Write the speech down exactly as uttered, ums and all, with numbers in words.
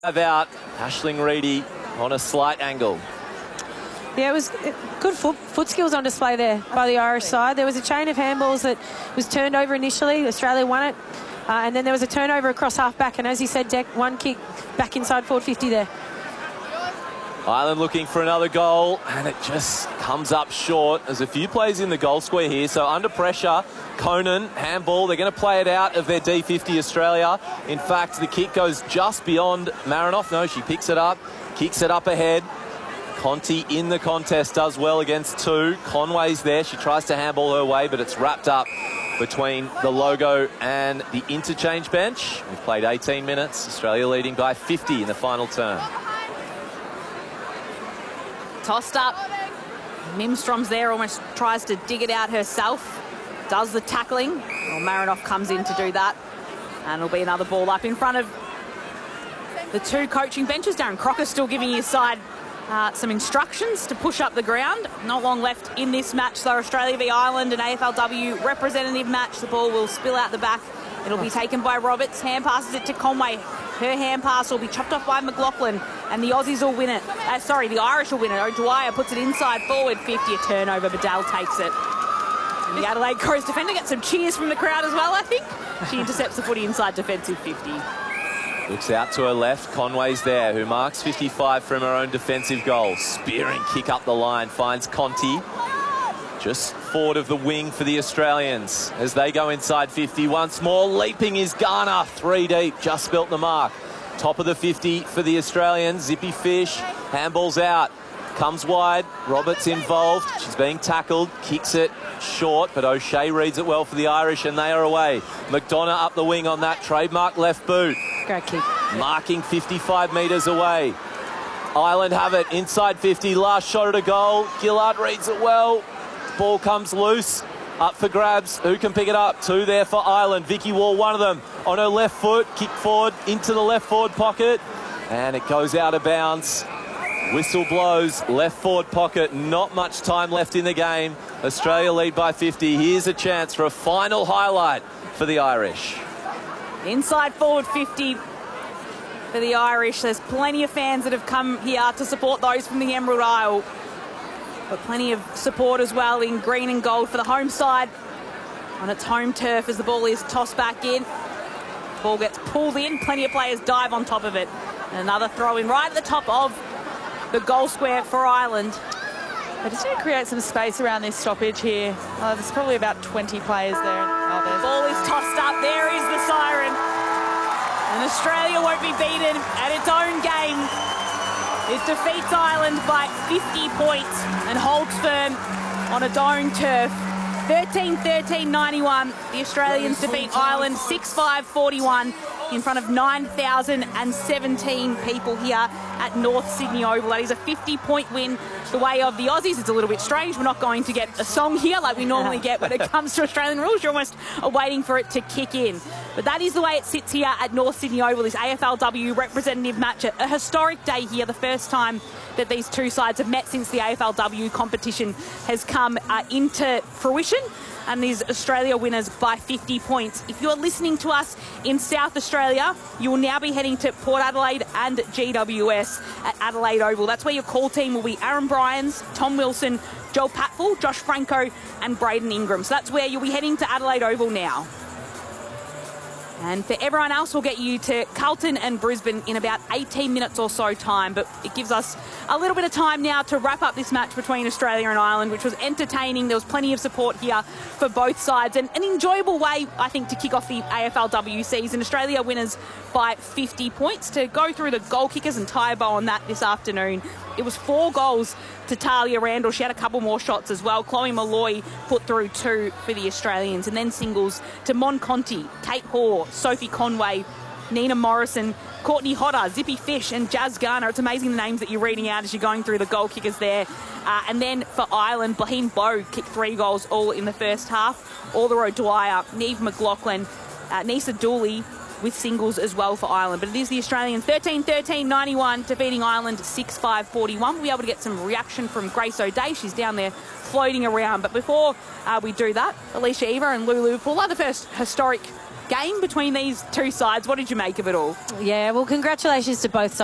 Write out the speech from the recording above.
Out, Aisling Reedy on a slight angle. Yeah, it was good foot, foot skills on display there by the Irish side. There was a chain of handballs that was turned over initially. Australia won it. Uh, and then there was a turnover across half-back. And as you said, Deck, one kick back inside forward fifty there. Ireland looking for another goal, and it just comes up short. There's a few plays in the goal square here, so under pressure, Conan, handball, they're going to play it out of their D fifty Australia. In fact, the kick goes just beyond Marinoff. No, she picks it up, kicks it up ahead. Conti in the contest does well against two. Conway's there, she tries to handball her way, but it's wrapped up between the logo and the interchange bench. We've played eighteen minutes, Australia leading by fifty in the final term. Tossed up. Mimstrom's there, almost tries to dig it out herself. Does the tackling. Well, Marinoff comes in to do that. And it'll be another ball up in front of the two coaching benches. Darren Crocker still giving his side uh, some instructions to push up the ground. Not long left in this match, so Australia v Ireland, an A F L W representative match. The ball will spill out the back. It'll be taken by Roberts. Hand passes it to Conway. Her hand pass will be chopped off by McLaughlin, and the Aussies will win it. Uh, sorry, the Irish will win it. O'Dwyer puts it inside forward fifty, a turnover. Bedell takes it. And the Adelaide Crows defender gets some cheers from the crowd as well, I think. She intercepts the footy inside defensive fifty. Looks out to her left. Conway's there, who marks fifty-five from her own defensive goal. Spearing kick up the line, finds Conti. Just forward of the wing for the Australians as they go inside fifty. Once more, leaping is Garner. Three deep, just built the mark. Top of the fifty for the Australians. Zippy Fish, handball's out. Comes wide, Roberts involved. She's being tackled, kicks it short, but O'Shea reads it well for the Irish, and they are away. McDonough up the wing on that trademark left boot. Great kick. Marking fifty-five metres away. Ireland have it inside fifty. Last shot at a goal. Gillard reads it well. Ball comes loose, up for grabs. Who can pick it up? Two there for Ireland. Vicky Wall, one of them, on her left foot, kick forward into the left forward pocket, and it goes out of bounds. Whistle blows, left forward pocket. Not much time left in the game. Australia lead by fifty. Here's a chance for a final highlight for the Irish. Inside forward fifty for the Irish. There's plenty of fans that have come here to support those from the Emerald Isle. But plenty of support as well in green and gold for the home side on its home turf as the ball is tossed back in. Ball gets pulled in, plenty of players dive on top of it. And another throw in right at the top of the goal square for Ireland. They just need to create some space around this stoppage here. Uh, there's probably about twenty players there. Oh, there's... Ball is tossed up, there is the siren. And Australia won't be beaten at its own game. It defeats Ireland by fifty points and holds firm on its own turf. thirteen thirteen ninety-one. The Australians defeat Ireland six five forty-one in front of nine thousand seventeen people here at North Sydney Oval. That is a fifty point win the way of the Aussies. It's a little bit strange. We're not going to get a song here like we normally get when it comes to Australian rules. You're almost waiting for it to kick in. But that is the way it sits here at North Sydney Oval, this A F L W representative match. A historic day here, the first time that these two sides have met since the A F L W competition has come uh, into fruition. And these Australia winners by fifty points. If you're listening to us in South Australia, you will now be heading to Port Adelaide and G W S at Adelaide Oval. That's where your call team will be Aaron Bryans, Tom Wilson, Joel Patfull, Josh Franco and Braden Ingram. So that's where you'll be heading to Adelaide Oval now. And for everyone else, we'll get you to Carlton and Brisbane in about eighteen minutes or so time. But it gives us a little bit of time now to wrap up this match between Australia and Ireland, which was entertaining. There was plenty of support here for both sides. And an enjoyable way, I think, to kick off the A F L W season. Australia winners by fifty points. To go through the goal kickers and tie a bow on that this afternoon, it was four goals to Talia Randall. She had a couple more shots as well. Chloe Malloy put through two for the Australians. And then singles to Mon Conti, Kate Hoare, Sophie Conway, Nina Morrison, Courtney Hodder, Zippy Fish and Jazz Garner. It's amazing the names that you're reading out as you're going through the goal kickers there. Uh, and then for Ireland, Blaine Bowe kicked three goals all in the first half. Alder O'Dwyer, Neve McLaughlin, uh, Nisa Dooley with singles as well for Ireland. But it is the Australians thirteen thirteen ninety-one defeating Ireland six five forty-one. We'll be able to get some reaction from Grace O'Day. She's down there floating around. But before uh, we do that, Alicia Eva and Lulu pull are the first historic game between these two sides. What did you make of it all? Yeah, well, congratulations to both sides.